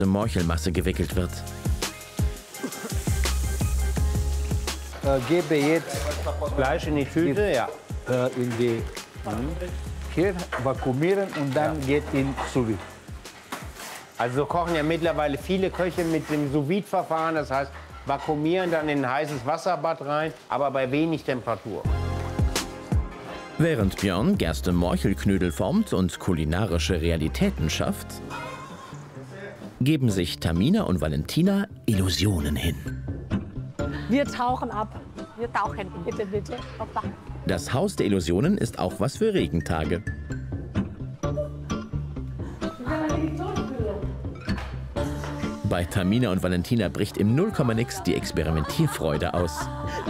Morchelmasse gewickelt wird. Gebe jetzt Fleisch in die Tüte, ja. in die hier vakuumieren und dann geht in sous vide. Also so kochen ja mittlerweile viele Köche mit dem Sous-Vide-Verfahren. Das heißt, vakuumieren, dann in ein heißes Wasserbad rein, aber bei wenig Temperatur. Während Björn Gerste-Morchelknödel formt und kulinarische Realitäten schafft, geben sich Tamina und Valentina Illusionen hin. Wir tauchen ab. Wir tauchen. Bitte, bitte. Hoppla. Das Haus der Illusionen ist auch was für Regentage. Bei Tamina und Valentina bricht im Nullkomma-Nix die Experimentierfreude aus.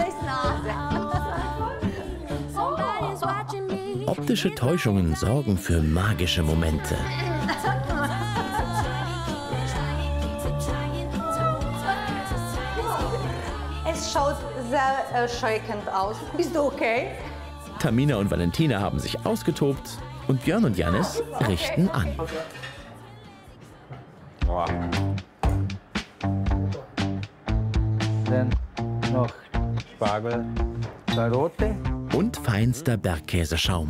Optische Täuschungen sorgen für magische Momente. Es schaut sehr erschreckend aus. Bist du okay? Tamina und Valentina haben sich ausgetobt und Björn und Jannis richten an. Boah. Dann noch Spargel. Karotte. Und feinster Bergkäseschaum.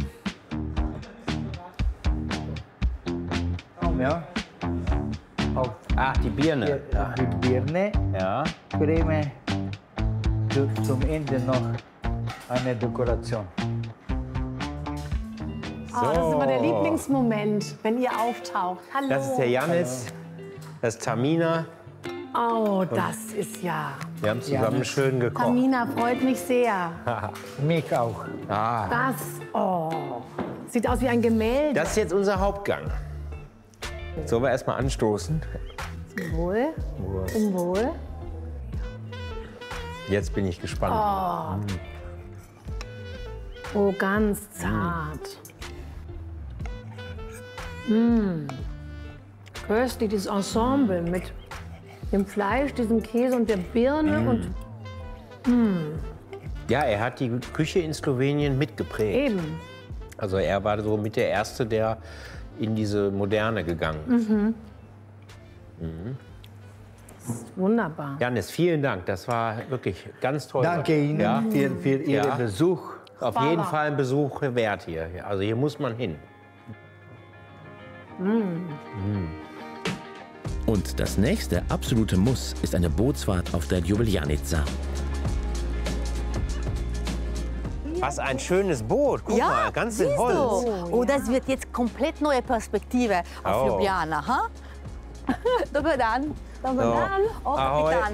Ja. Auf Ach, die Birne. die Birne. Ja. Creme. Zum Ende noch eine Dekoration. Oh, das ist immer der Lieblingsmoment, wenn ihr auftaucht. Hallo. Das ist der Jannis, das ist Tamina. Oh, das ist ja. Wir haben zusammen schön gekocht. Tamina freut mich sehr. Mich auch. Das, sieht aus wie ein Gemälde. Das ist jetzt unser Hauptgang. Sollen wir erstmal anstoßen? Zum Wohl. Zum Wohl. Jetzt bin ich gespannt. Oh, ganz zart. Köstlich, dieses Ensemble mit dem Fleisch, diesem Käse und der Birne und Ja, er hat die Küche in Slowenien mitgeprägt. eben. Also er war so mit der Erste, der in diese Moderne gegangen ist. Wunderbar. Jannis, vielen Dank. Das war wirklich ganz toll. Danke Ihnen Ja, für Ihren Ja. Besuch. auf jeden Fall ein Besuch wert hier. Also hier muss man hin. Und das nächste absolute Muss ist eine Bootsfahrt auf der Ljubeljanica. Was ein schönes Boot. Guck mal, ganz in siehst Holz. du? Oh, das wird jetzt komplett neue Perspektive auf Oh. Ljubljana. Ha? Dobar dan. Dobar So. dan. Oh, Ahoi. Kapitan.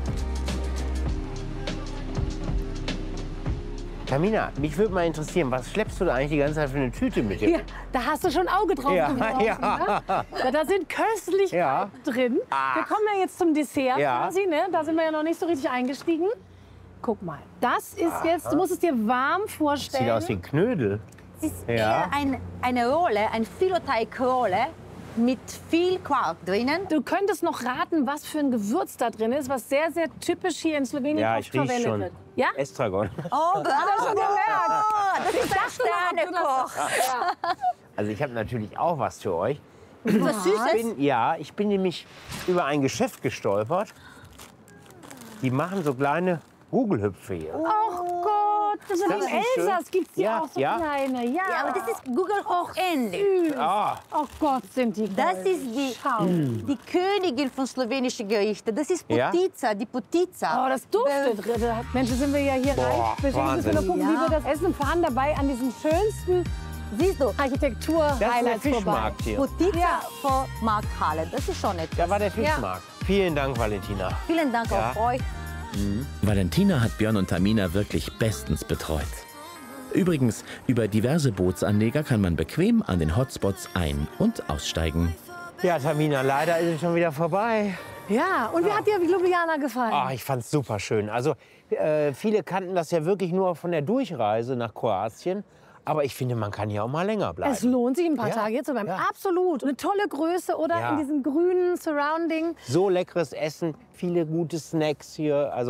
Tamina, mich würde mal interessieren, was schleppst du da eigentlich die ganze Zeit für eine Tüte mit dir? Hier, da hast du schon Auge drauf Ja, geworfen, ja. ne? Ja, da sind Köstlichkeiten Ja. drin. Wir kommen ja jetzt zum Dessert Ja. quasi, ne? Da sind wir ja noch nicht so richtig eingestiegen. Guck mal, das ist jetzt, du musst es dir warm vorstellen. Sieht aus wie ein Knödel. Es ist Ja. eher eine Rolle, ein Filoteig-Rolle mit viel Quark drinnen. Du könntest noch raten, was für ein Gewürz da drin ist, was sehr, sehr typisch hier in Slowenien Ja, oft ich riech verwendet schon. wird. Ja? Estragon. Oh, Hat er schon gemerkt? das ist der Sternekoch. Also ich habe natürlich auch was für euch. Was Süßes? Ich bin nämlich über ein Geschäft gestolpert. Die machen so kleine Gugelhüpfe hier. Ach Gott, das ist das im nicht schön? Elsass gibt es Ja, auch so ja. kleine. Ja, Ja, aber das ist Google hoch ähnlich. süß. Ah, Oh Gott, sind die Das goldig. ist Schau. die Königin von slowenischen Gerichten. Das ist Ja? Potica, die Potica. Oh, das duftet. Mensch, sind wir ja hier Boah, reich. Deswegen müssen wir nur gucken, wie Ja. wir das essen und fahren dabei an diesen schönsten Siehst du, das ist der Architektur-Highlights vorbei. Fischmarkt hier. Potica Ja. vor Markthalle. Das ist schon etwas. Da war der Fischmarkt. Vielen Dank, Valentina. Vielen Dank Ja. auch euch. Valentina hat Björn und Tamina wirklich bestens betreut. Übrigens, über diverse Bootsanleger kann man bequem an den Hotspots ein- und aussteigen. Ja, Tamina, leider ist es schon wieder vorbei. Ja, und wie hat dir Ljubljana gefallen? Ah, ich fand's super schön. Also viele kannten das ja wirklich nur von der Durchreise nach Kroatien. Aber ich finde, man kann hier auch mal länger bleiben. Es lohnt sich, ein paar Ja, Tage hier zu bleiben. ja. Absolut. Eine tolle Größe, oder? Ja. In diesem grünen Surrounding. So leckeres Essen, viele gute Snacks hier. Also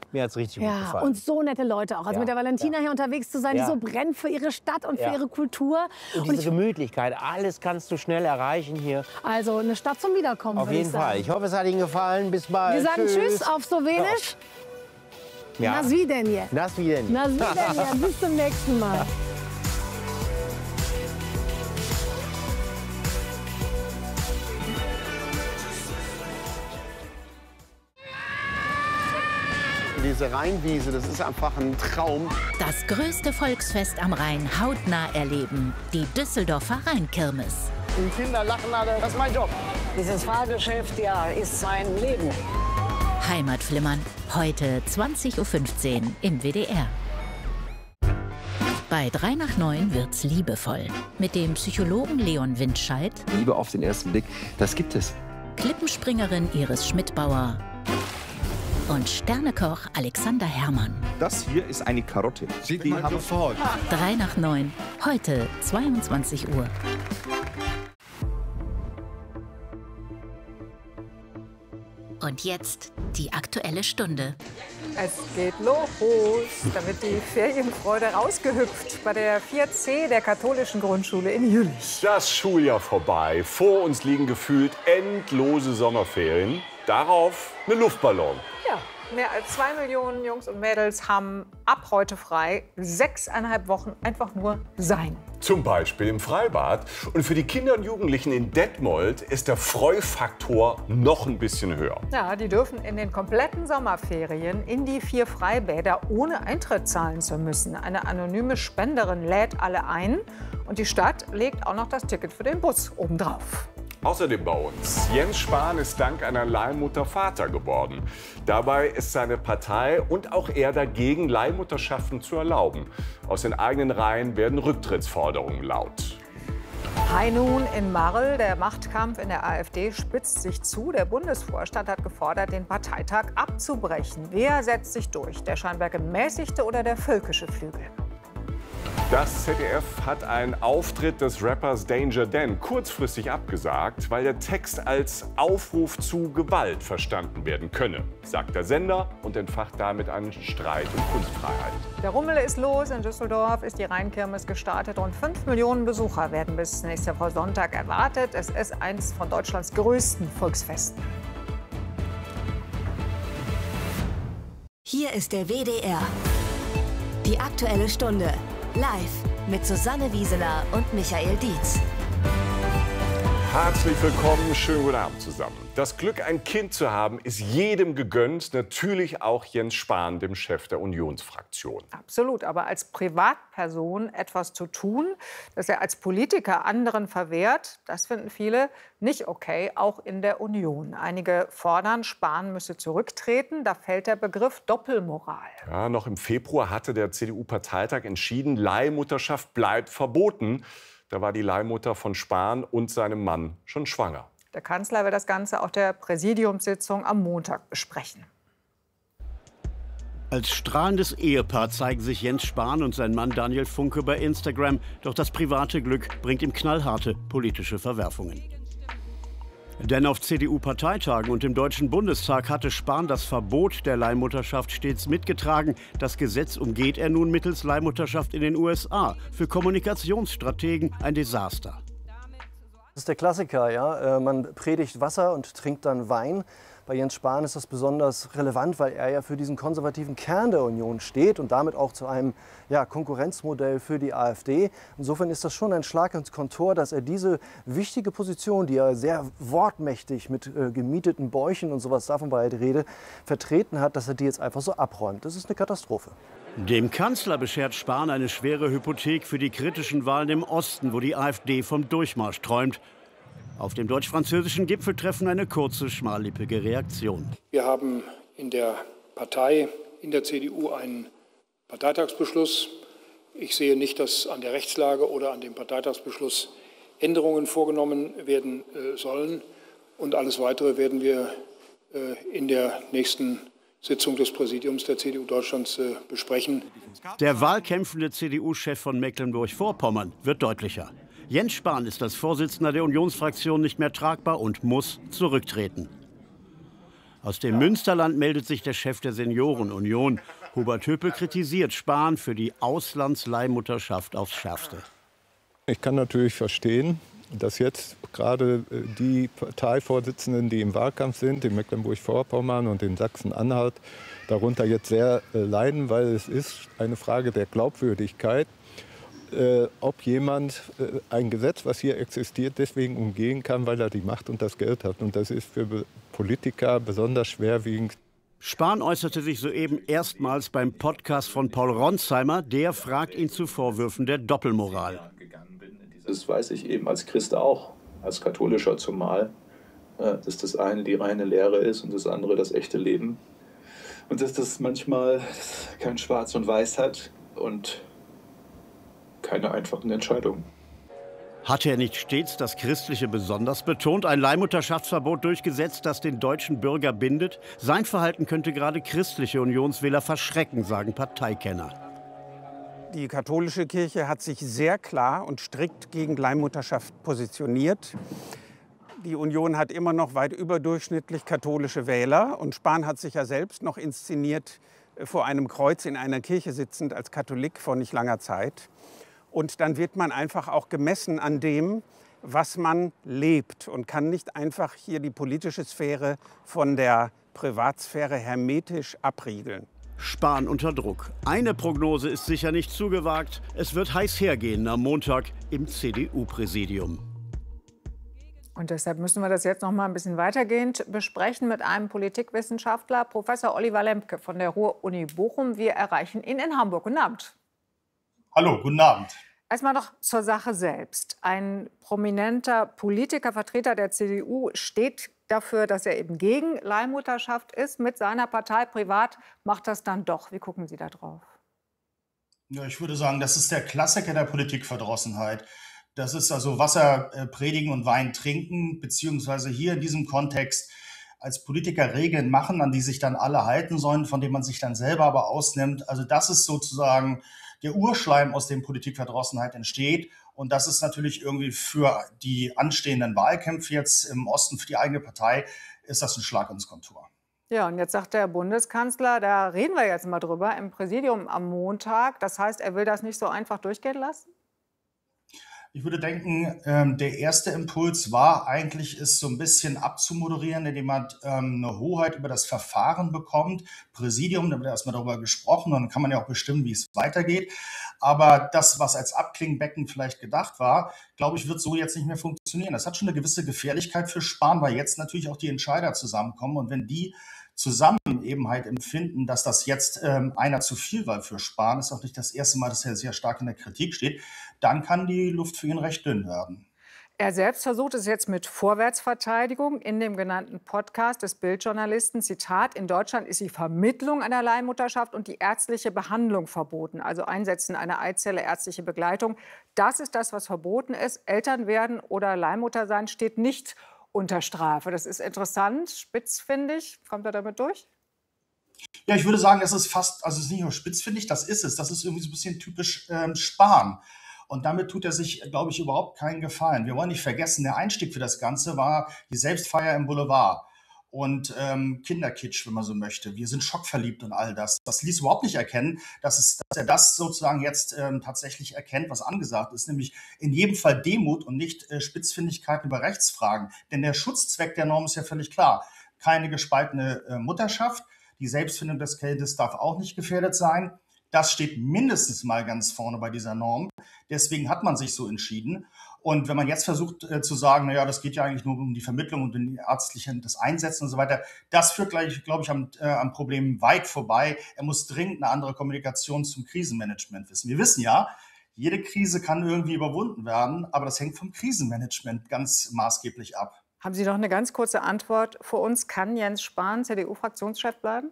Mir hat es richtig gut Ja, gefallen. und so nette Leute auch. Also Ja, mit der Valentina hier unterwegs zu sein, Ja. die so brennt für ihre Stadt und für Ja. ihre Kultur. Und diese Gemütlichkeit, alles kannst du schnell erreichen hier. Also eine Stadt zum Wiederkommen, Auf würde jeden ich sagen. Fall. Ich hoffe, es hat Ihnen gefallen. Bis bald. Wir sagen Tschüss auf Slowenisch. Ja. Na svidenje. Na svidenje. Na svidenje. Bis zum nächsten Mal. Diese Rheinwiese, das ist einfach ein Traum. Das größte Volksfest am Rhein hautnah erleben. Die Düsseldorfer Rheinkirmes. Die Kinder lachen alle, das ist mein Job. Dieses Fahrgeschäft, ja, ist mein Leben. Heimatflimmern. Heute 20:15 Uhr im WDR. Bei 3 nach 9 wird's liebevoll. Mit dem Psychologen Leon Windscheid, Liebe auf den ersten Blick, das gibt es. Klippenspringerin Iris Schmidbauer und Sternekoch Alexander Herrmann. Das hier ist eine Karotte. Die haben sofort. 3 nach 9, heute 22 Uhr. Und jetzt die Aktuelle Stunde. Es geht los. Da wird die Ferienfreude rausgehüpft bei der 4C der katholischen Grundschule in Jülich. Das Schuljahr vorbei. Vor uns liegen gefühlt endlose Sommerferien. Darauf eine Luftballon. Ja, mehr als 2 Millionen Jungs und Mädels haben ab heute frei. 6,5 Wochen einfach nur sein. Zum Beispiel im Freibad. Und für die Kinder und Jugendlichen in Detmold ist der Freufaktor noch ein bisschen höher. Ja, die dürfen in den kompletten Sommerferien in die 4 Freibäder ohne Eintritt zahlen zu müssen. Eine anonyme Spenderin lädt alle ein und die Stadt legt auch noch das Ticket für den Bus obendrauf. Außerdem bei uns. Jens Spahn ist dank einer Leihmutter Vater geworden. Dabei ist seine Partei und auch er dagegen, Leihmutterschaften zu erlauben. Aus den eigenen Reihen werden Rücktrittsforderungen laut. Hi nun in Marl. Der Machtkampf in der AfD spitzt sich zu. Der Bundesvorstand hat gefordert, den Parteitag abzubrechen. Wer setzt sich durch? Der scheinbar gemäßigte oder der völkische Flügel? Das ZDF hat einen Auftritt des Rappers Danger Dan kurzfristig abgesagt, weil der Text als Aufruf zu Gewalt verstanden werden könne, sagt der Sender und entfacht damit einen Streit um Kunstfreiheit. Der Rummel ist los. In Düsseldorf ist die Rheinkirmes gestartet. Rund 5 Millionen Besucher werden bis nächste Woche Sonntag erwartet. Es ist eines von Deutschlands größten Volksfesten. Hier ist der WDR. Die Aktuelle Stunde. Live mit Susanne Wieseler und Michael Dietz. Herzlich willkommen, schönen guten Abend zusammen. Das Glück, ein Kind zu haben, ist jedem gegönnt, natürlich auch Jens Spahn, dem Chef der Unionsfraktion. Absolut, aber als Privatperson etwas zu tun, das er als Politiker anderen verwehrt, das finden viele nicht okay, auch in der Union. Einige fordern, Spahn müsse zurücktreten, da fällt der Begriff Doppelmoral. Ja, noch im Februar hatte der CDU-Parteitag entschieden, Leihmutterschaft bleibt verboten. Da war die Leihmutter von Spahn und seinem Mann schon schwanger. Der Kanzler will das Ganze auf der Präsidiumssitzung am Montag besprechen. Als strahlendes Ehepaar zeigen sich Jens Spahn und sein Mann Daniel Funke bei Instagram. Doch das private Glück bringt ihm knallharte politische Verwerfungen. Denn auf CDU-Parteitagen und im Deutschen Bundestag hatte Spahn das Verbot der Leihmutterschaft stets mitgetragen. Das Gesetz umgeht er nun mittels Leihmutterschaft in den USA. Für Kommunikationsstrategen ein Desaster. Das ist der Klassiker, ja. Man predigt Wasser und trinkt dann Wein. Bei Jens Spahn ist das besonders relevant, weil er ja für diesen konservativen Kern der Union steht und damit auch zu einem Konkurrenzmodell für die AfD. Insofern ist das schon ein Schlag ins Kontor, dass er diese wichtige Position, die er sehr wortmächtig mit gemieteten Bäuchen und sowas davon bei der Rede vertreten hat, dass er die jetzt einfach so abräumt. Das ist eine Katastrophe. Dem Kanzler beschert Spahn eine schwere Hypothek für die kritischen Wahlen im Osten, wo die AfD vom Durchmarsch träumt. Auf dem deutsch-französischen Gipfeltreffen eine kurze, schmallippige Reaktion. Wir haben in der Partei, in der CDU, einen Parteitagsbeschluss. Ich sehe nicht, dass an der Rechtslage oder an dem Parteitagsbeschluss Änderungen vorgenommen werden sollen. Und alles Weitere werden wir in der nächsten Sitzung des Präsidiums der CDU Deutschlands besprechen. Der wahlkämpfende CDU-Chef von Mecklenburg-Vorpommern wird deutlicher. Jens Spahn ist als Vorsitzender der Unionsfraktion nicht mehr tragbar und muss zurücktreten. Aus dem Münsterland meldet sich der Chef der Seniorenunion. Hubert Höpel kritisiert Spahn für die Auslandsleihmutterschaft aufs Schärfste. Ich kann natürlich verstehen, dass jetzt gerade die Parteivorsitzenden, die im Wahlkampf sind, in Mecklenburg-Vorpommern und in Sachsen-Anhalt, darunter jetzt sehr leiden, weil es ist eine Frage der Glaubwürdigkeit, ob jemand ein Gesetz, was hier existiert, deswegen umgehen kann, weil er die Macht und das Geld hat. Und das ist für Politiker besonders schwerwiegend. Spahn äußerte sich soeben erstmals beim Podcast von Paul Ronsheimer. Der fragt ihn zu Vorwürfen der Doppelmoral. Das weiß ich eben als Christ auch, als Katholischer zumal, dass das eine die reine Lehre ist und das andere das echte Leben. Und dass das manchmal kein Schwarz und Weiß hat und keine einfachen Entscheidungen. Hat er nicht stets das Christliche besonders betont, ein Leihmutterschaftsverbot durchgesetzt, das den deutschen Bürger bindet? Sein Verhalten könnte gerade christliche Unionswähler verschrecken, sagen Parteikenner. Die katholische Kirche hat sich sehr klar und strikt gegen Leihmutterschaft positioniert. Die Union hat immer noch weit überdurchschnittlich katholische Wähler. Und Spahn hat sich ja selbst noch inszeniert vor einem Kreuz in einer Kirche sitzend als Katholik vor nicht langer Zeit. Und dann wird man einfach auch gemessen an dem, was man lebt und kann nicht einfach hier die politische Sphäre von der Privatsphäre hermetisch abriegeln. Spahn unter Druck. Eine Prognose ist sicher nicht zu gewagt. Es wird heiß hergehen am Montag im CDU-Präsidium. Und deshalb müssen wir das jetzt noch mal ein bisschen weitergehend besprechen mit einem Politikwissenschaftler, Professor Oliver Lembke von der Ruhr-Uni Bochum. Wir erreichen ihn in Hamburg. Guten Abend. Hallo, guten Abend. Erstmal noch zur Sache selbst. Ein prominenter Politiker, Vertreter der CDU, steht dafür, dass er eben gegen Leihmutterschaft ist. Mit seiner Partei privat macht das dann doch. Wie gucken Sie da drauf? Ja, ich würde sagen, das ist der Klassiker der Politikverdrossenheit. Das ist also Wasser predigen und Wein trinken, beziehungsweise hier in diesem Kontext als Politiker Regeln machen, an die sich dann alle halten sollen, von denen man sich dann selber aber ausnimmt. Also das ist sozusagen der Urschleim, aus dem Politikverdrossenheit entsteht. Und das ist natürlich irgendwie für die anstehenden Wahlkämpfe jetzt im Osten für die eigene Partei, ist das ein Schlag ins Kontor. Ja, und jetzt sagt der Bundeskanzler, da reden wir jetzt mal drüber, im Präsidium am Montag. Das heißt, er will das nicht so einfach durchgehen lassen? Ich würde denken, der erste Impuls war eigentlich, es so ein bisschen abzumoderieren, indem man eine Hoheit über das Verfahren bekommt. Präsidium, da wird erstmal darüber gesprochen und dann kann man ja auch bestimmen, wie es weitergeht. Aber das, was als Abklingbecken vielleicht gedacht war, glaube ich, wird so jetzt nicht mehr funktionieren. Das hat schon eine gewisse Gefährlichkeit für Spahn, weil jetzt natürlich auch die Entscheider zusammenkommen. Und wenn die zusammen eben halt empfinden, dass das jetzt einer zu viel war für Spahn, ist auch nicht das erste Mal, dass er sehr stark in der Kritik steht, dann kann die Luft für ihn recht dünn werden. Er selbst versucht es jetzt mit Vorwärtsverteidigung in dem genannten Podcast des Bild-Journalisten. Zitat, in Deutschland ist die Vermittlung einer Leihmutterschaft und die ärztliche Behandlung verboten. Also Einsetzen einer Eizelle, ärztliche Begleitung. Das ist das, was verboten ist. Eltern werden oder Leihmutter sein steht nicht unter Strafe. Das ist interessant, spitzfindig. Kommt er damit durch? Ja, ich würde sagen, das ist fast, also es ist nicht nur spitzfindig, das ist es. Das ist irgendwie so ein bisschen typisch Spahn. Und damit tut er sich, glaube ich, überhaupt keinen Gefallen. Wir wollen nicht vergessen, der Einstieg für das Ganze war die Selbstfeier im Boulevard und Kinderkitsch, wenn man so möchte. Wir sind schockverliebt und all das. Das ließ überhaupt nicht erkennen, dass er das sozusagen jetzt tatsächlich erkennt, was angesagt ist, nämlich in jedem Fall Demut und nicht Spitzfindigkeiten über Rechtsfragen. Denn der Schutzzweck der Norm ist ja völlig klar. Keine gespaltene Mutterschaft. Die Selbstfindung des Kindes darf auch nicht gefährdet sein. Das steht mindestens mal ganz vorne bei dieser Norm. Deswegen hat man sich so entschieden. Und wenn man jetzt versucht zu sagen, naja, das geht ja eigentlich nur um die Vermittlung und den ärztlichen, das Einsetzen und so weiter, das führt, glaube ich, am Problem weit vorbei. Er muss dringend eine andere Kommunikation zum Krisenmanagement wissen. Wir wissen ja, jede Krise kann irgendwie überwunden werden, aber das hängt vom Krisenmanagement ganz maßgeblich ab. Haben Sie noch eine ganz kurze Antwort für uns? Kann Jens Spahn CDU-Fraktionschef bleiben?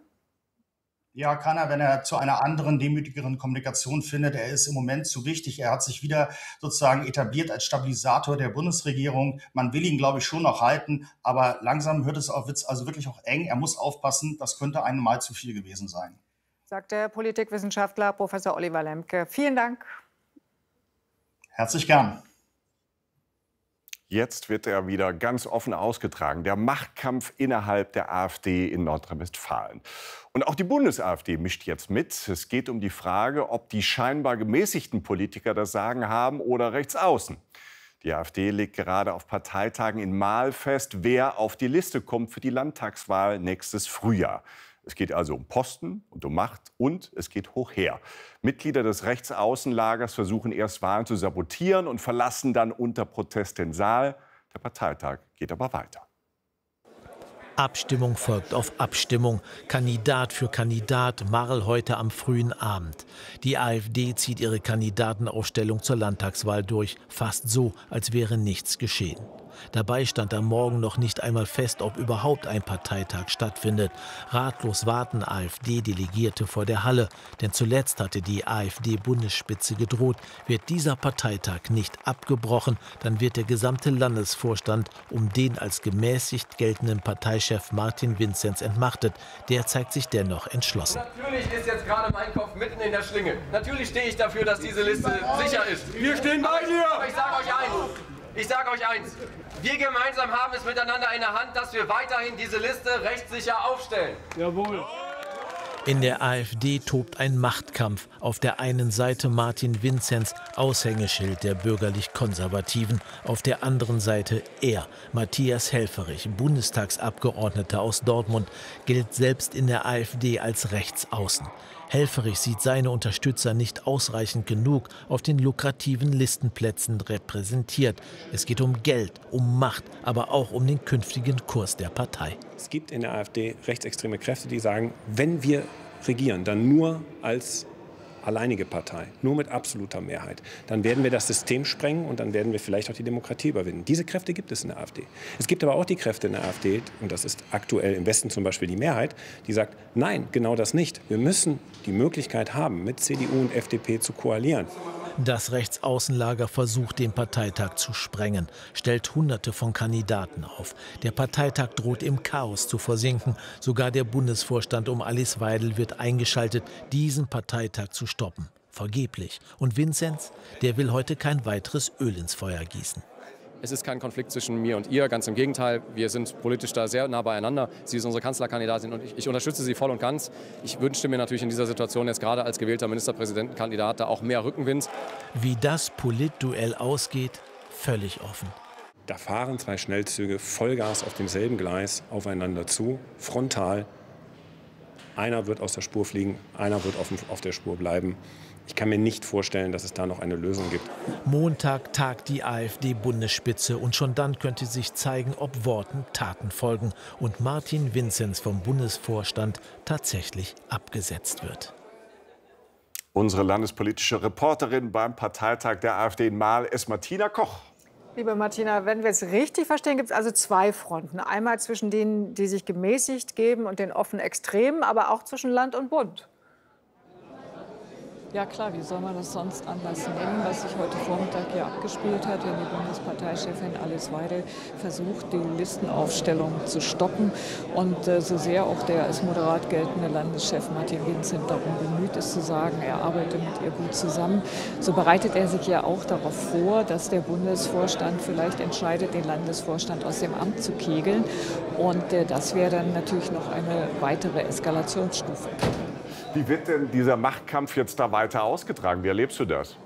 Ja, kann er, wenn er zu einer anderen, demütigeren Kommunikation findet. Er ist im Moment zu wichtig. Er hat sich wieder sozusagen etabliert als Stabilisator der Bundesregierung. Man will ihn, glaube ich, schon noch halten. Aber langsam wird es also wirklich auch eng. Er muss aufpassen. Das könnte einmal zu viel gewesen sein. Sagt der Politikwissenschaftler Professor Oliver Lembke. Vielen Dank. Herzlich gern. Jetzt wird er wieder ganz offen ausgetragen. Der Machtkampf innerhalb der AfD in Nordrhein-Westfalen. Und auch die Bundes-AfD mischt jetzt mit. Es geht um die Frage, ob die scheinbar gemäßigten Politiker das Sagen haben oder rechts außen. Die AfD legt gerade auf Parteitagen in Marl fest, wer auf die Liste kommt für die Landtagswahl nächstes Frühjahr. Es geht also um Posten und um Macht und es geht hoch her. Mitglieder des Rechtsaußenlagers versuchen erst Wahlen zu sabotieren und verlassen dann unter Protest den Saal. Der Parteitag geht aber weiter. Abstimmung folgt auf Abstimmung, Kandidat für Kandidat, Marl heute am frühen Abend. Die AfD zieht ihre Kandidatenaufstellung zur Landtagswahl durch, fast so, als wäre nichts geschehen. Dabei stand am Morgen noch nicht einmal fest, ob überhaupt ein Parteitag stattfindet. Ratlos warten AfD-Delegierte vor der Halle, denn zuletzt hatte die AfD-Bundesspitze gedroht, wird dieser Parteitag nicht abgebrochen, dann wird der gesamte Landesvorstand um den als gemäßigt geltenden Parteichef Martin Vinzenz entmachtet. Der zeigt sich dennoch entschlossen. Natürlich ist jetzt gerade mein Kopf mitten in der Schlinge. Natürlich stehe ich dafür, dass diese Liste sicher ist. Wir stehen bei dir! Aber ich sage euch eins, wir gemeinsam haben es miteinander in der Hand, dass wir weiterhin diese Liste rechtssicher aufstellen. Jawohl. In der AfD tobt ein Machtkampf. Auf der einen Seite Martin Vinzenz, Aushängeschild der bürgerlich-Konservativen. Auf der anderen Seite er, Matthias Helfferich, Bundestagsabgeordneter aus Dortmund, gilt selbst in der AfD als Rechtsaußen. Helfferich sieht seine Unterstützer nicht ausreichend genug auf den lukrativen Listenplätzen repräsentiert. Es geht um Geld, um Macht, aber auch um den künftigen Kurs der Partei. Es gibt in der AfD rechtsextreme Kräfte, die sagen, wenn wir regieren, dann nur als alleinige Partei, nur mit absoluter Mehrheit. Dann werden wir das System sprengen und dann werden wir vielleicht auch die Demokratie überwinden. Diese Kräfte gibt es in der AfD. Es gibt aber auch die Kräfte in der AfD, und das ist aktuell im Westen zum Beispiel die Mehrheit, die sagt, nein, genau das nicht. Wir müssen die Möglichkeit haben, mit CDU und FDP zu koalieren. Das Rechtsaußenlager versucht, den Parteitag zu sprengen, stellt Hunderte von Kandidaten auf. Der Parteitag droht im Chaos zu versinken. Sogar der Bundesvorstand um Alice Weidel wird eingeschaltet, diesen Parteitag zu stoppen. Vergeblich. Und Vinzenz, der will heute kein weiteres Öl ins Feuer gießen. Es ist kein Konflikt zwischen mir und ihr, ganz im Gegenteil. Wir sind politisch da sehr nah beieinander. Sie ist unsere Kanzlerkandidatin und ich unterstütze sie voll und ganz. Ich wünschte mir natürlich in dieser Situation jetzt gerade als gewählter Ministerpräsidentenkandidat da auch mehr Rückenwind. Wie das Politduell ausgeht, völlig offen. Da fahren zwei Schnellzüge Vollgas auf demselben Gleis aufeinander zu, frontal. Einer wird aus der Spur fliegen, einer wird auf der Spur bleiben. Ich kann mir nicht vorstellen, dass es da noch eine Lösung gibt. Montag tagt die AfD-Bundesspitze und schon dann könnte sich zeigen, ob Worten Taten folgen und Martin Vinzenz vom Bundesvorstand tatsächlich abgesetzt wird. Unsere landespolitische Reporterin beim Parteitag der AfD in Marl ist Martina Koch. Liebe Martina, wenn wir es richtig verstehen, gibt es also zwei Fronten. Einmal zwischen denen, die sich gemäßigt geben und den offen Extremen, aber auch zwischen Land und Bund. Ja klar, wie soll man das sonst anders nennen, was sich heute Vormittag hier abgespielt hat, wenn die Bundesparteichefin Alice Weidel versucht, die Listenaufstellung zu stoppen und so sehr auch der als moderat geltende Landeschef Martin Vinzenz darum bemüht ist zu sagen, er arbeite mit ihr gut zusammen, so bereitet er sich ja auch darauf vor, dass der Bundesvorstand vielleicht entscheidet, den Landesvorstand aus dem Amt zu kegeln und das wäre dann natürlich noch eine weitere Eskalationsstufe. Wie wird denn dieser Machtkampf jetzt da weiter ausgetragen? Wie erlebst du das?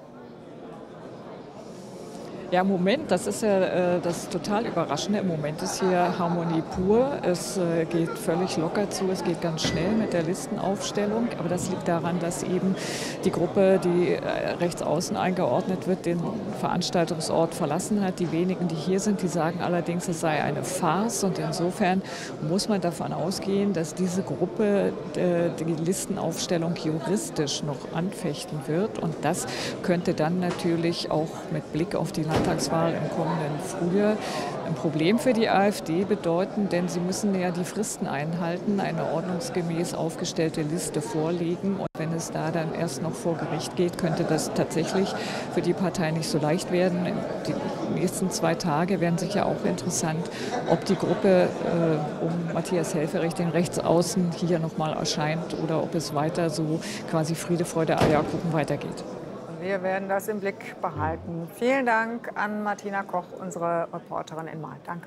Ja, im Moment, das ist ja das total Überraschende. Im Moment ist hier Harmonie pur. Es geht völlig locker zu, es geht ganz schnell mit der Listenaufstellung. Aber das liegt daran, dass eben die Gruppe, die rechts außen eingeordnet wird, den Veranstaltungsort verlassen hat. Die wenigen, die hier sind, die sagen allerdings, es sei eine Farce. Und insofern muss man davon ausgehen, dass diese Gruppe die Listenaufstellung juristisch noch anfechten wird. Und das könnte dann natürlich auch mit Blick auf die Landtagswahl im kommenden Frühjahr ein Problem für die AfD bedeuten, denn sie müssen ja die Fristen einhalten, eine ordnungsgemäß aufgestellte Liste vorlegen. Und wenn es da dann erst noch vor Gericht geht, könnte das tatsächlich für die Partei nicht so leicht werden. Die nächsten 2 Tage werden sicher auch interessant, ob die Gruppe um Matthias Helfferich, den Rechtsaußen, hier noch mal erscheint oder ob es weiter so quasi Friede, Freude, Eierkuchen weitergeht. wir werden das im Blick behalten. Vielen Dank an Martina Koch, unsere Reporterin in Mainz. Danke.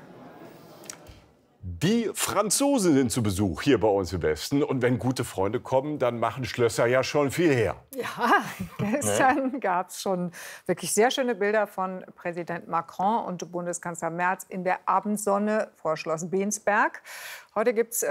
Die Franzosen sind zu Besuch hier bei uns im Westen. Und wenn gute Freunde kommen, dann machen Schlösser ja schon viel her. Ja, gestern gab es schon wirklich sehr schöne Bilder von Präsident Macron und Bundeskanzler Merz in der Abendsonne vor Schloss Bensberg. Heute gibt es